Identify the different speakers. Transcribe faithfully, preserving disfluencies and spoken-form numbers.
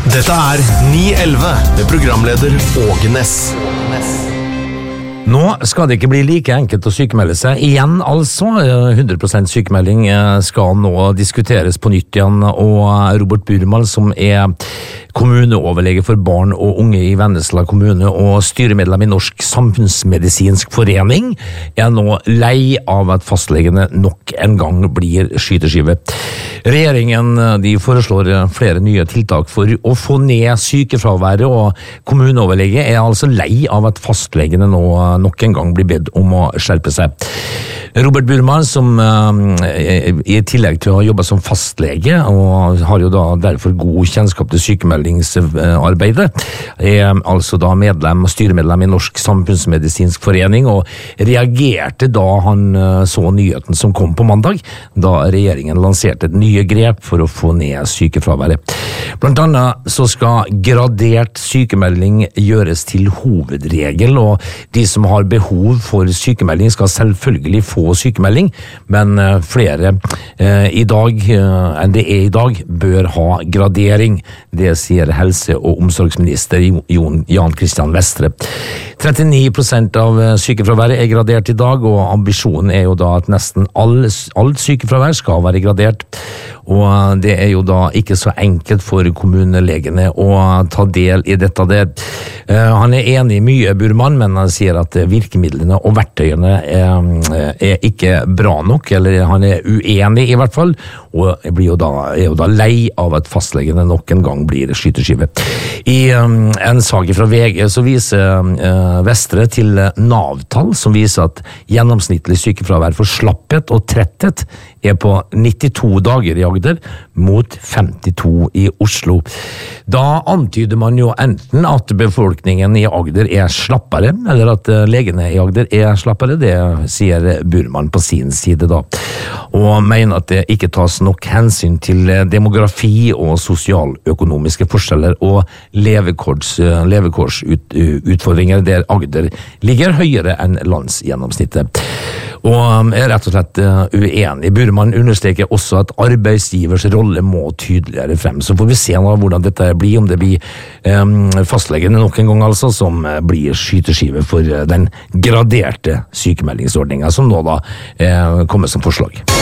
Speaker 1: Dette er ni elleve med programleder Åge Ness.
Speaker 2: Nå skal det ikke bli like enkelt å sykemelde seg igjen, altså. hundre prosent sykemelding skal nå diskuteres på nytt igjen, og Robert Burman, som er kommuneoverlege for barn og unge i Vennesla kommune og styremedlem i Norsk Samfunnsmedisinsk Forening, er nå lei av at fastlegene nok en gang blir skyteskive. Regjeringen de foreslår flere nye tiltak for å få ned sykefraværet, og kommuneoverlege er altså lei av at fastlegene nå nok en gang blir bedt om å skjerpe seg. Robert Burman, som i tillegg til å jobbe som fastlege, og har jo da derfor god kjennskap til sykemeldingsarbeidet, er altså da medlem og styremedlem i Norsk Samfunnsmedisinsk Forening, og reagerte da han så nyheten som kom på mandag, da regjeringen lanserte et nye grep for å få ned sykefraværet. Blant annet så skal gradert sykemelding gjøres til hovedregel, og de som har behov for sykemelding skal selvfølgelig få sykemelding, men flere eh, i dag eh, enn det er i dag bør ha gradering. Det sier helse- og omsorgsminister Jon, Jan Christian Vestre. trettini prosent av sykefraværet er gradert i dag, og ambisjonen er jo da at nesten all, alt sykefravær skal være gradert. Og det er jo da ikke så enkelt for kommunelegene å ta del i dette der. Uh, han er enig i mye, Burman, men han sier at virkemidlene og verktøyene er, er ikke bra nok, eller han er uenig i hvert fall, og blir jo da, er jo da lei av at fastlegene nok en gang blir skyteskive. I um, en sak fra V G så viser uh, Vestre til Nav-tall som viser at gjennomsnittlig sykefravær for slapphet og tretthet er på nittito dager i Agder mot femtito i Oslo. Da antyder man jo enten at befolkningen i Agder er slappere, eller at legene i Agder er slappere. Det sier Burman på sin side da, og mener at det ikke tas nok hensyn til demografi og sosialøkonomiske forskjeller og levekårs, levekårsutfordringer der Agder ligger høyere enn landsgjennomsnittet. Og er rett og slett uenig. Burman understreker også at arbeidsgivers rolle må tydeligere frem. Så får vi se nå hvordan dette blir, om det blir um, fastlegene nok en gang altså, som blir skyteskive for den graderte sykemeldingsordningen, som nå da uh, kommer som forslag.